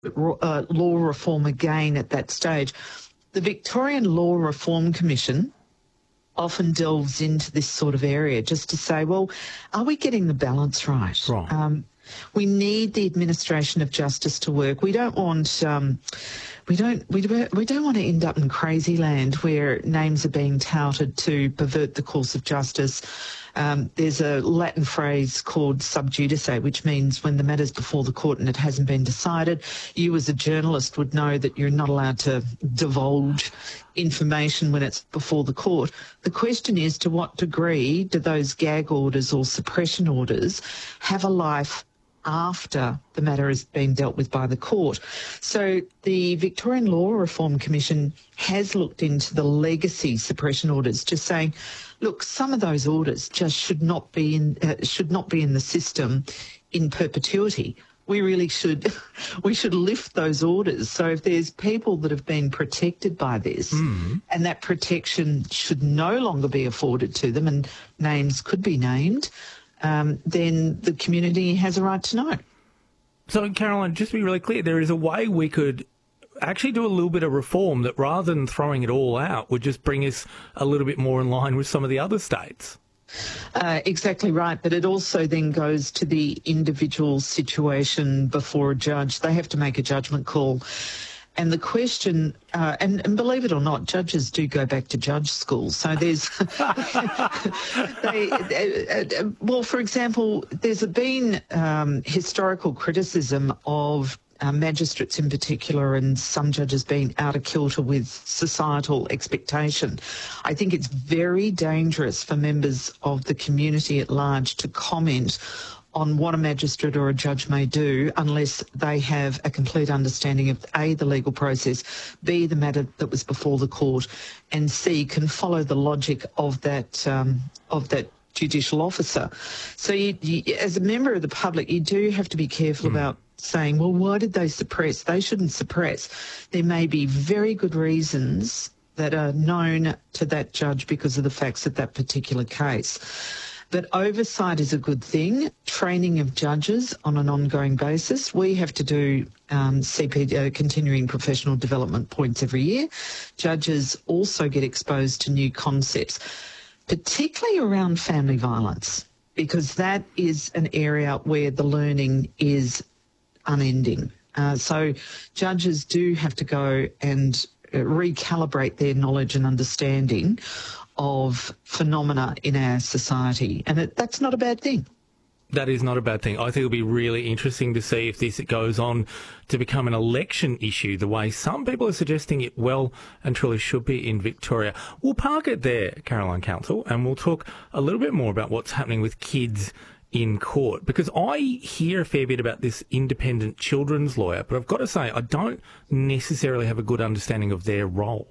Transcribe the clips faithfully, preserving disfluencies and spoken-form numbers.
uh, law reform again at that stage. The Victorian Law Reform Commission often delves into this sort of area just to say, well, are we getting the balance right? Right. Um, we need the administration of justice to work. We don't want, um, we don't, we, we don't want to end up in crazy land where names are being touted to pervert the course of justice. Um, there's a Latin phrase called sub judice, which means when the matter's before the court and it hasn't been decided, you as a journalist would know that you're not allowed to divulge information when it's before the court. The question is, to what degree do those gag orders or suppression orders have a life after the matter has been dealt with by the court? So the Victorian Law Reform Commission has looked into the legacy suppression orders, just saying, look, some of those orders just should not be in uh, should not be in the system in perpetuity. We really should we should lift those orders. So if there's people that have been protected by this, mm. and that protection should no longer be afforded to them, and names could be named, um, then the community has a right to know. So, Caroline, just to be really clear, there is a way we could actually do a little bit of reform that, rather than throwing it all out, would just bring us a little bit more in line with some of the other states. Uh, exactly right, but it also then goes to the individual situation before a judge. They have to make a judgment call. And the question, uh, and, and believe it or not, judges do go back to judge school. So there's, they, uh, uh, well, for example, there's been um, historical criticism of Uh, magistrates in particular, and some judges being out of kilter with societal expectation. I think it's very dangerous for members of the community at large to comment on what a magistrate or a judge may do unless they have a complete understanding of A, the legal process, B, the matter that was before the court, and C, can follow the logic of that um, of that judicial officer. So you, you, as a member of the public, you do have to be careful mm. about saying, well, why did they suppress? They shouldn't suppress. There may be very good reasons that are known to that judge because of the facts of that particular case. But oversight is a good thing. Training of judges on an ongoing basis. We have to do um, C P D, uh, continuing professional development points every year. Judges also get exposed to new concepts, particularly around family violence, because that is an area where the learning is unending. Uh, so judges do have to go and uh, recalibrate their knowledge and understanding of phenomena in our society, and it, that's not a bad thing. That is not a bad thing. I think it'll be really interesting to see if this goes on to become an election issue, the way some people are suggesting it well and truly should be in Victoria. We'll park it there, Caroline Council, and we'll talk a little bit more about what's happening with kids in court, because I hear a fair bit about this independent children's lawyer, but I've got to say I don't necessarily have a good understanding of their role.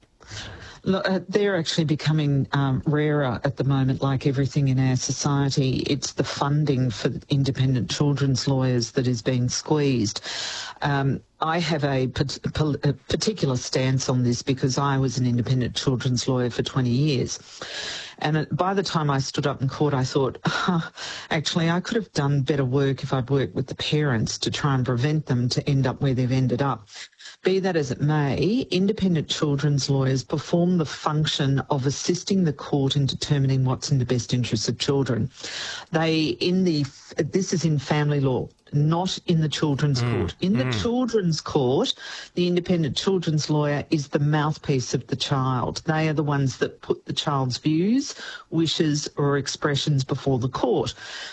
Look, uh, they're actually becoming um, rarer at the moment, like everything in our society. It's the funding for independent children's lawyers that is being squeezed. Um, I have a, a particular stance on this because I was an independent children's lawyer for twenty years. And by the time I stood up in court, I thought, oh, actually, I could have done better work if I'd worked with the parents to try and prevent them to end up where they've ended up. Be that as it may, independent children's lawyers perform the function of assisting the court in determining what's in the best interests of children. They, in the, this is in family law, not in the children's mm, court. In mm. the children's court, the independent children's lawyer is the mouthpiece of the child. They are the ones that put the child's views, wishes or expressions before the court.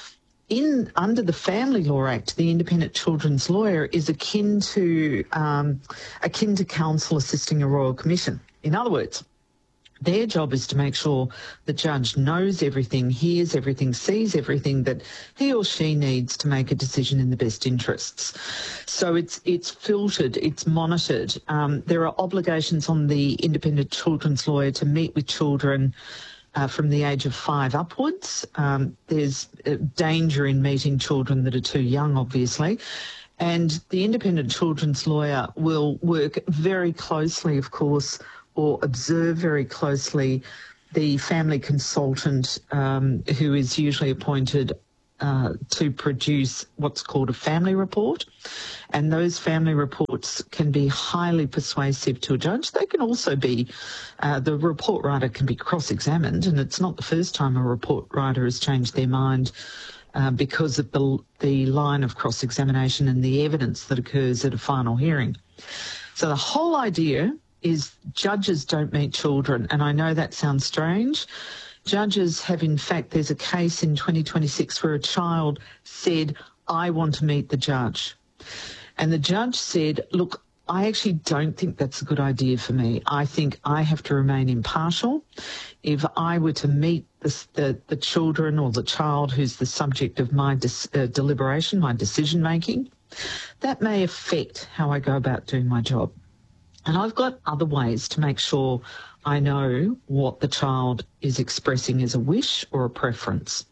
In under the Family Law Act, the independent children's lawyer is akin to um, akin to counsel assisting a royal commission. In other words, their job is to make sure the judge knows everything, hears everything, sees everything that he or she needs to make a decision in the best interests. So it's it's filtered, it's monitored. Um, there are obligations on the independent children's lawyer to meet with children Uh, from the age of five upwards. Um, there's uh, danger in meeting children that are too young, obviously. And the independent children's lawyer will work very closely, of course, or observe very closely the family consultant um, who is usually appointed uh, to produce what's called a family report. And those family reports can be highly persuasive to a judge. They can also be, uh, the report writer can be cross-examined, and it's not the first time a report writer has changed their mind uh, because of the, the line of cross-examination and the evidence that occurs at a final hearing. So the whole idea is judges don't meet children, and I know that sounds strange. Judges have, in fact, there's a case in twenty twenty-six where a child said, I want to meet the judge. And the judge said, look, I actually don't think that's a good idea for me. I think I have to remain impartial. If I were to meet the, the, the children or the child who's the subject of my dis, uh, deliberation, my decision-making, that may affect how I go about doing my job. And I've got other ways to make sure I know what the child is expressing as a wish or a preference.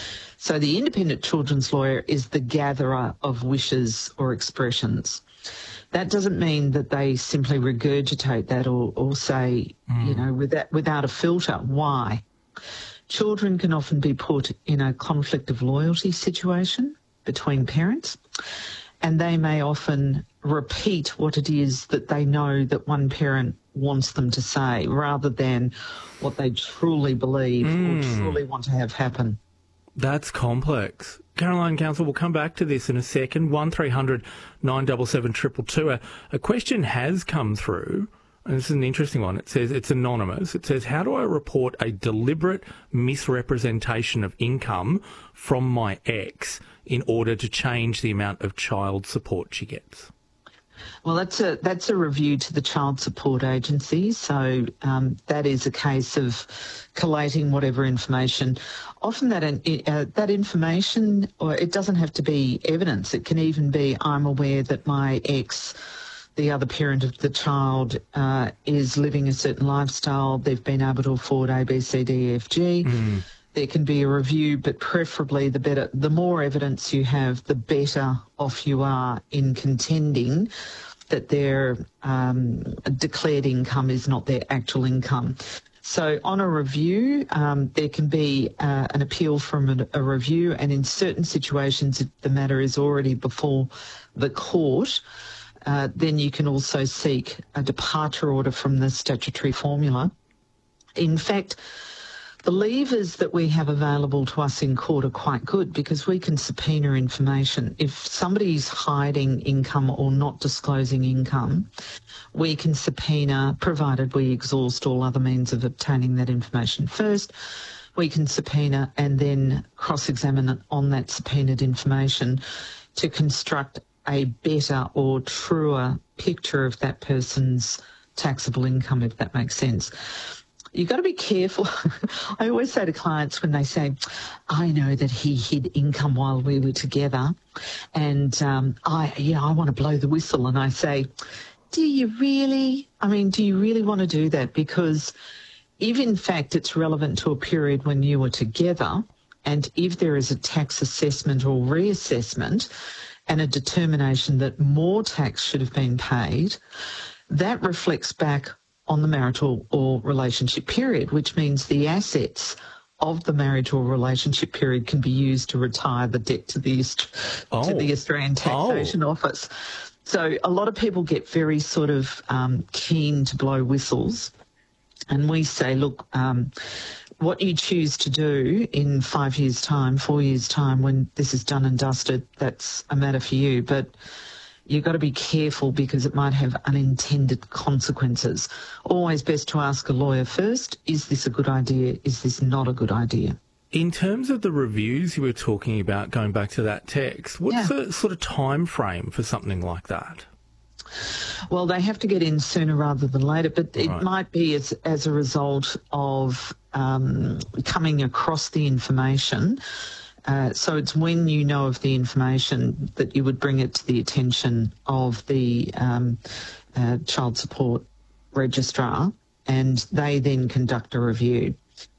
So the independent children's lawyer is the gatherer of wishes or expressions. That doesn't mean that they simply regurgitate that or, or say, mm. you know, without, without a filter. Why? Children can often be put in a conflict of loyalty situation between parents, and they may often repeat what it is that they know that one parent wants them to say rather than what they truly believe mm. or truly want to have happen. That's complex. Caroline Counsell, we'll come back to this in a second. one three hundred nine seven seven two two two. A, a question has come through, and this is an interesting one. It says, it's anonymous. It says, how do I report a deliberate misrepresentation of income from my ex in order to change the amount of child support she gets? Well, that's a that's a review to the child support agency. So um, that is a case of collating whatever information. Often that uh, that information, or it doesn't have to be evidence. It can even be, I'm aware that my ex, the other parent of the child, uh, is living a certain lifestyle. They've been able to afford A, B, C, D, E, F, G. Mm. There can be a review, but preferably the better, the more evidence you have, the better off you are in contending that their um, declared income is not their actual income. So on a review, um, there can be uh, an appeal from a, a review, and in certain situations, if the matter is already before the court, uh, then you can also seek a departure order from the statutory formula. In fact, the levers that we have available to us in court are quite good because we can subpoena information. If somebody's hiding income or not disclosing income, we can subpoena, provided we exhaust all other means of obtaining that information first. We can subpoena and then cross-examine on that subpoenaed information to construct a better or truer picture of that person's taxable income, if that makes sense. You've got to be careful. I always say to clients when they say, I know that he hid income while we were together and um, I, yeah, I want to blow the whistle. And I say, do you really? I mean, do you really want to do that? Because if in fact it's relevant to a period when you were together, and if there is a tax assessment or reassessment and a determination that more tax should have been paid, that reflects back on the marital or relationship period, which means the assets of the marriage or relationship period can be used to retire the debt to the, oh. to the Australian Taxation oh. Office. So a lot of people get very sort of um, keen to blow whistles, and we say, look, um, what you choose to do in five years' time, four years' time, when this is done and dusted, that's a matter for you. But you've got to be careful because it might have unintended consequences. Always best to ask a lawyer first, is this a good idea? Is this not a good idea? In terms of the reviews you were talking about, going back to that text, what's yeah. the sort of time frame for something like that? Well, they have to get in sooner rather than later, but it right. might be as, as a result of um, coming across the information. Uh, so it's when you know of the information that you would bring it to the attention of the um, uh, child support registrar, and they then conduct a review.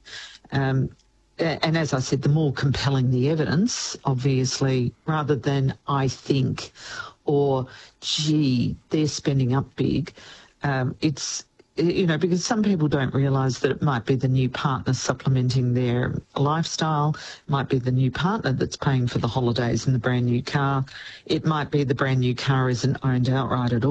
Um, and as I said, the more compelling the evidence, obviously, rather than I think or, gee, they're spending up big, um, it's you know, because some people don't realise that it might be the new partner supplementing their lifestyle, it might be the new partner that's paying for the holidays and the brand new car, it might be the brand new car isn't owned outright at all.